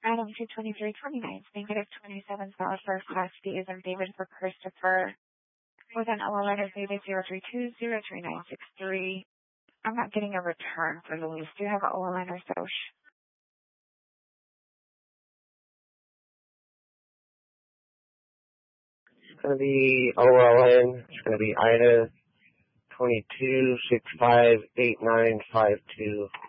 Item 22329, negative $27 for Class D is in David for Christopher with an OL letter dated 032-03963. I'm not getting a return for the lease. Do you have an OLN or SOCH? It's going to be OLN. It's going to be Ida 22658952.